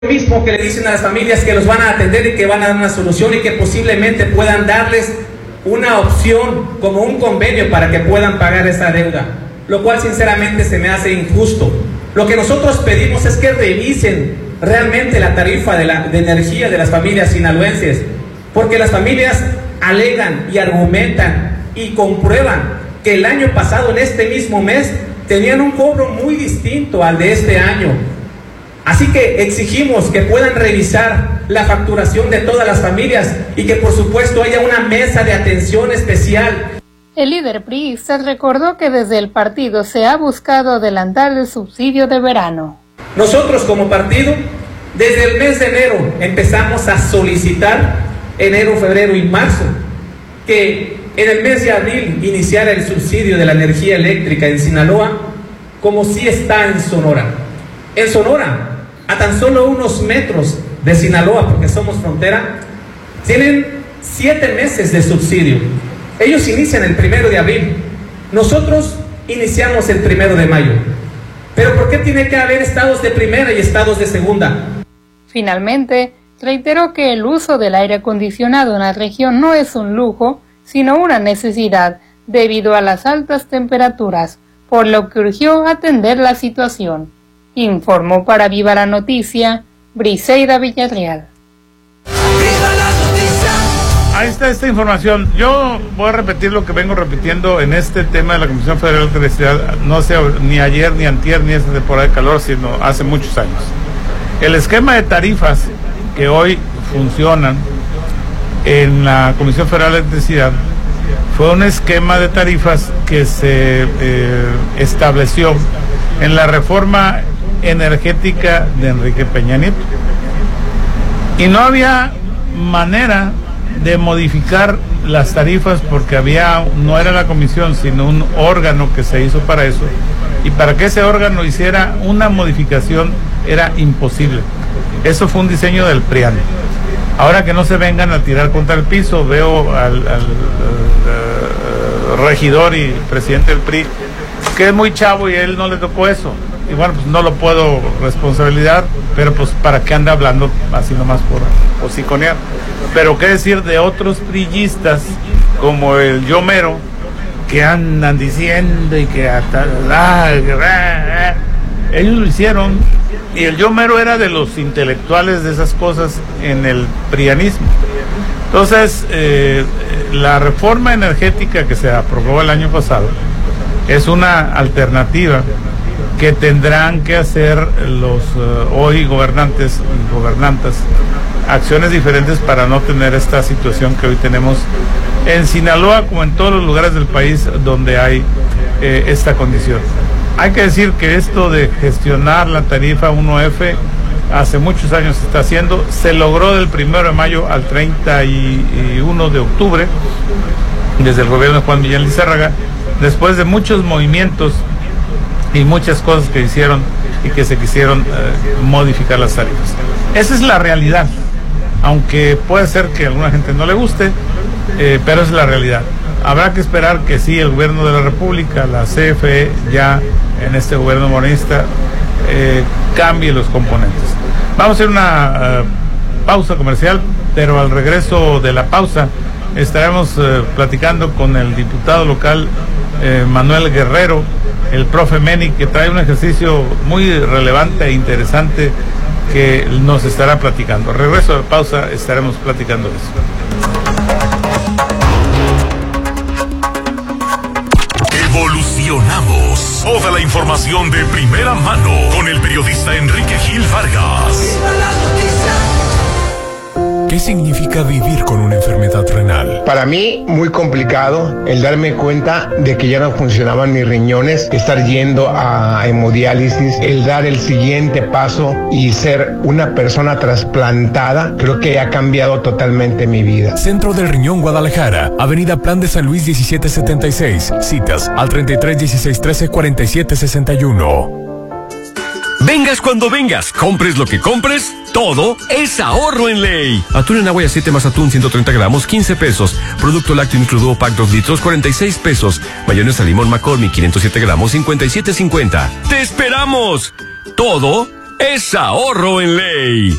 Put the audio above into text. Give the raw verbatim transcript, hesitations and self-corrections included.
mismo que le dicen a las familias que los van a atender y que van a dar una solución y que posiblemente puedan darles una opción como un convenio para que puedan pagar esa deuda, lo cual sinceramente se me hace injusto. Lo que nosotros pedimos es que revisen realmente la tarifa de, la, de energía de las familias sinaloenses, porque las familias alegan y argumentan y comprueban que el año pasado en este mismo mes tenían un cobro muy distinto al de este año. Así que exigimos que puedan revisar la facturación de todas las familias y que por supuesto haya una mesa de atención especial. El líder priista recordó que desde el partido se ha buscado adelantar el subsidio de verano. Nosotros como partido, desde el mes de enero empezamos a solicitar, enero, febrero y marzo, que en el mes de abril iniciara el subsidio de la energía eléctrica en Sinaloa, como sí está en Sonora. En Sonora, a tan solo unos metros de Sinaloa, porque somos frontera, tienen siete meses de subsidio. Ellos inician el primero de abril, nosotros iniciamos el primero de mayo. Pero ¿por qué tiene que haber estados de primera y estados de segunda? Finalmente, reiteró que el uso del aire acondicionado en la región no es un lujo, sino una necesidad debido a las altas temperaturas, por lo que urgió atender la situación. Informó para Viva la Noticia, Briseida Villarreal. Ahí está esta información. Yo voy a repetir lo que vengo repitiendo en este tema de la Comisión Federal de Electricidad, no sé, ni ayer, ni antier, ni esta temporada de calor, sino hace muchos años. El esquema de tarifas que hoy funcionan en la Comisión Federal de Electricidad fue un esquema de tarifas que se eh, estableció en la reforma energética de Enrique Peña Nieto. Y no había manera de modificar las tarifas porque había, no era la comisión, sino un órgano que se hizo para eso. Y para que ese órgano hiciera una modificación era imposible. Eso fue un diseño del PRIAN. Ahora que no se vengan a tirar contra el piso, veo al, al, al, al regidor y presidente del P R I, que es muy chavo y a él no le tocó eso. Y bueno, pues no lo puedo responsabilizar, pero pues para qué anda hablando así nomás por hociconear. Pero qué decir de otros priistas como el Yo Mero, que andan diciendo y que hasta ah, ah, ellos lo hicieron, y el Yo Mero era de los intelectuales de esas cosas en el prianismo. Entonces, eh, la reforma energética que se aprobó el año pasado es una alternativa que tendrán que hacer los uh, hoy gobernantes y gobernantas, acciones diferentes para no tener esta situación que hoy tenemos en Sinaloa, como en todos los lugares del país donde hay eh, esta condición. Hay que decir que esto de gestionar la tarifa uno F hace muchos años se está haciendo, se logró del primero de mayo al treinta y uno de octubre, desde el gobierno de Juan Millán Lizárraga, después de muchos movimientos y muchas cosas que hicieron y que se quisieron eh, modificar las tarifas. Esa es la realidad, aunque puede ser que a alguna gente no le guste, eh, pero es la realidad. Habrá que esperar que sí, el gobierno de la República, la C F E, ya en este gobierno morenista, eh, cambie los componentes. Vamos a hacer una uh, pausa comercial, pero al regreso de la pausa estaremos uh, platicando con el diputado local eh, Manuel Guerrero, el profe Meni, que trae un ejercicio muy relevante e interesante que nos estará platicando. Al regreso de pausa estaremos platicando de eso. Evolucionamos. Toda la información de primera mano con el periodista Enrique Gil Vargas. ¿Qué significa vivir con una enfermedad renal? Para mí, muy complicado el darme cuenta de que ya no funcionaban mis riñones, estar yendo a hemodiálisis, el dar el siguiente paso y ser una persona trasplantada, creo que ha cambiado totalmente mi vida. Centro del Riñón Guadalajara, Avenida Plan de San Luis diecisiete setenta y seis, citas al treinta y tres dieciséis trece cuarenta y siete sesenta y uno. Vengas cuando vengas, compres lo que compres, todo es ahorro en Ley. Atún en agua y aceite más atún ciento treinta gramos, quince pesos. Producto lácteo incluido pack dos litros, cuarenta y seis pesos. Mayonesa limón McCormick quinientos siete gramos, cincuenta y siete cincuenta. ¡Te esperamos! Todo es ahorro en ley.